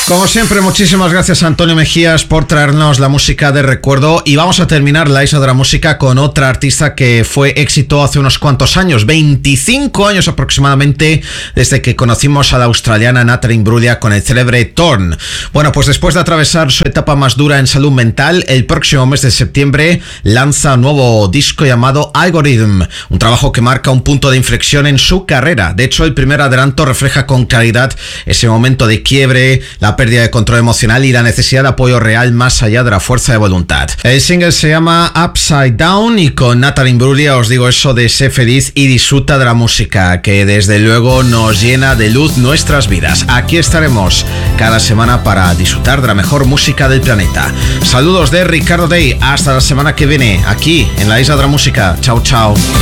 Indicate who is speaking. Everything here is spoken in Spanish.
Speaker 1: Como siempre, muchísimas gracias a Antonio Mejías por traernos la música de recuerdo, y vamos a terminar la Isla de la Música con otra artista que fue éxito hace unos cuantos años, 25 años aproximadamente desde que conocimos a la australiana Natalie Imbruglia con el célebre Torn. Bueno, pues después de atravesar su etapa más dura en salud mental, el próximo mes de septiembre lanza un nuevo disco llamado Algorithm, un trabajo que marca un punto de inflexión en su carrera. De hecho, el primer adelanto refleja con claridad ese momento de quiebre, la pérdida de control emocional y la necesidad de apoyo real más allá de la fuerza de voluntad. El single se llama Upside Down y con Natalie Imbruglia os digo eso de ser feliz y disfruta de la música, que desde luego nos llena de luz nuestras vidas. Aquí estaremos cada semana para disfrutar de la mejor música del planeta. Saludos de Ricardo Day, hasta la semana que viene aquí en la Isla de la Música. Chao, chao.